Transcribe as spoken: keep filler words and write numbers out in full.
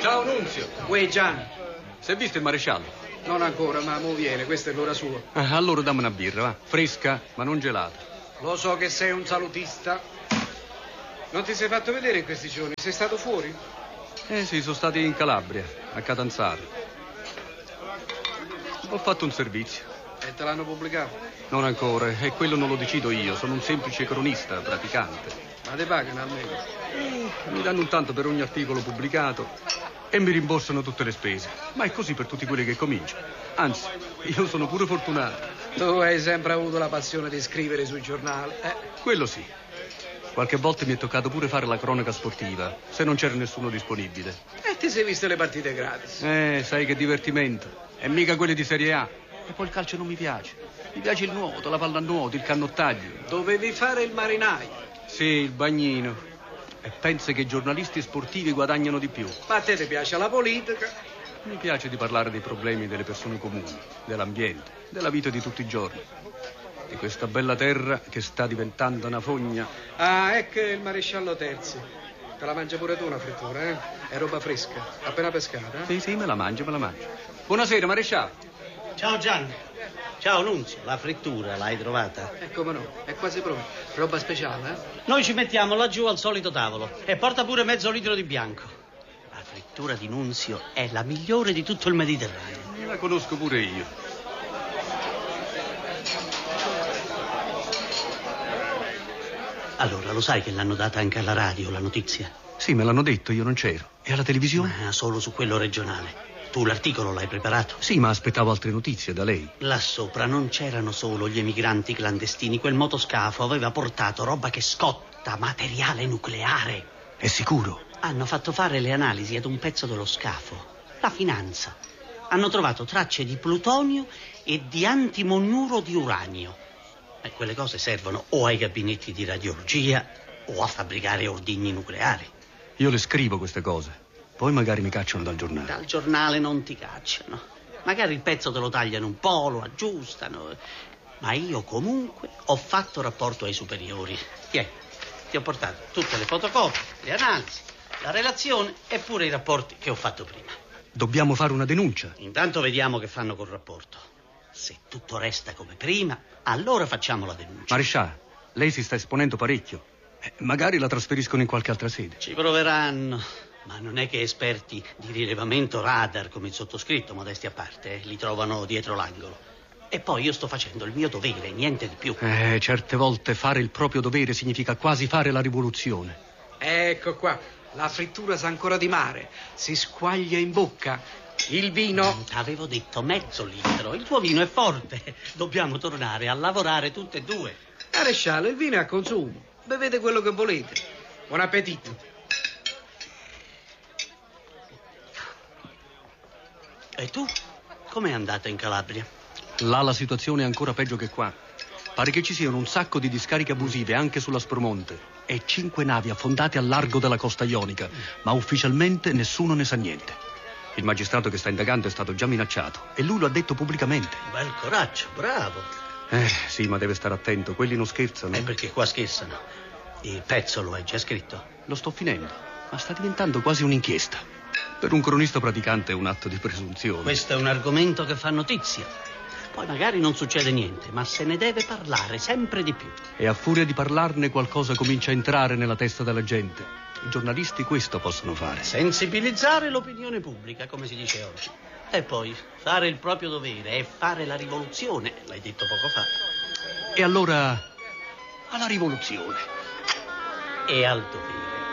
Ciao Nunzio. Uè Gian. Si è visto il maresciallo? Non ancora, ma mo viene, questa è l'ora sua. Ah, allora dammi una birra, va. Fresca, ma non gelata. Lo so che sei un salutista. Non ti sei fatto vedere in questi giorni? Sei stato fuori? Eh sì, sono stati in Calabria, a Catanzaro. Ho fatto un servizio. E te l'hanno pubblicato? Non ancora, e quello non lo decido io, sono un semplice cronista, praticante. Ma te pagano almeno? Eh, mi danno un tanto per ogni articolo pubblicato e mi rimborsano tutte le spese. Ma è così per tutti quelli che cominciano. Anzi, io sono pure fortunato. Tu hai sempre avuto la passione di scrivere sui giornali, eh? Quello sì. Qualche volta mi è toccato pure fare la cronaca sportiva, se non c'era nessuno disponibile. E ti sei viste le partite gratis? Eh, sai che divertimento. E mica quelle di Serie A. E poi il calcio non mi piace. Mi piace il nuoto, la pallanuoto, il cannottaggio. Dovevi fare il marinaio. Sì, il bagnino. E pensi che i giornalisti sportivi guadagnano di più. Ma a te ti piace la politica? Mi piace di parlare dei problemi delle persone comuni, dell'ambiente, della vita di tutti i giorni. Di questa bella terra che sta diventando una fogna. Ah, ecco il maresciallo Terzi. Te la mangia pure tu una frittura, eh? È roba fresca, appena pescata, eh? Sì, sì, me la mangio, me la mangio. Buonasera, maresciallo. Ciao Gianni. Ciao Nunzio, la frittura l'hai trovata? E come no, è quasi pronta. Roba speciale, eh? Noi ci mettiamo laggiù al solito tavolo e porta pure mezzo litro di bianco. La frittura di Nunzio è la migliore di tutto il Mediterraneo. La conosco pure io. Allora, lo sai che l'hanno data anche alla radio, la notizia? Sì, me l'hanno detto, io non c'ero. E alla televisione? Ma solo su quello regionale. Tu l'articolo l'hai preparato? Sì, ma aspettavo altre notizie da lei. Là sopra non c'erano solo gli emigranti clandestini. Quel motoscafo aveva portato roba che scotta, materiale nucleare. È sicuro? Hanno fatto fare le analisi ad un pezzo dello scafo. La finanza. Hanno trovato tracce di plutonio e di antimoniuro di uranio. E quelle cose servono o ai gabinetti di radiologia o a fabbricare ordigni nucleari. Io le scrivo queste cose. Poi magari mi cacciano dal giornale. Dal giornale non ti cacciano. Magari il pezzo te lo tagliano un po', lo aggiustano. Ma io comunque ho fatto rapporto ai superiori. Tieni, ti ho portato tutte le fotocopie, le analisi, la relazione e pure i rapporti che ho fatto prima. Dobbiamo fare una denuncia. Intanto vediamo che fanno col rapporto. Se tutto resta come prima, allora facciamo la denuncia. Maresciallo, lei si sta esponendo parecchio. Eh, magari la trasferiscono in qualche altra sede. Ci proveranno. Ma non è che esperti di rilevamento radar come il sottoscritto, modesti a parte, eh, li trovano dietro l'angolo. E poi io sto facendo il mio dovere, niente di più. Eh, certe volte fare il proprio dovere significa quasi fare la rivoluzione. Ecco qua, la frittura sa ancora di mare. Si squaglia in bocca. Il vino... T'avevo detto mezzo litro, il tuo vino è forte. Dobbiamo tornare a lavorare tutte e due. Maresciallo, il vino è a consumo. Bevete quello che volete. Buon appetito. E tu? Com'è andata in Calabria? Là la situazione è ancora peggio che qua. Pare che ci siano un sacco di discariche abusive anche sull'Aspromonte e cinque navi affondate al largo della costa ionica, ma ufficialmente nessuno ne sa niente. Il magistrato che sta indagando è stato già minacciato e lui lo ha detto pubblicamente. Bel coraggio, bravo. Eh, sì, ma deve stare attento, quelli non scherzano. È perché qua scherzano. Il pezzo lo hai già scritto? Lo sto finendo, ma sta diventando quasi un'inchiesta. Per un cronista praticante è un atto di presunzione. Questo è un argomento che fa notizia. Poi magari non succede niente, ma se ne deve parlare sempre di più. E a furia di parlarne qualcosa comincia a entrare nella testa della gente. I giornalisti questo possono fare. Sensibilizzare l'opinione pubblica, come si dice oggi. E poi fare il proprio dovere e fare la rivoluzione, l'hai detto poco fa. E allora alla rivoluzione. E al dovere.